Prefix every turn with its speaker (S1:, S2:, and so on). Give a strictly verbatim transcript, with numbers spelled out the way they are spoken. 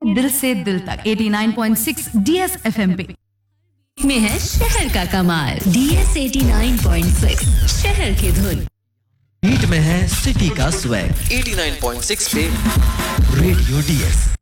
S1: दिल से दिल तक eighty nine point six DS FM पे
S2: में है शहर का कमाल। DS eighty nine point six शहर की धुन।
S3: बीट में है सिटी का swag eighty nine point six पे रेडियो डीएस।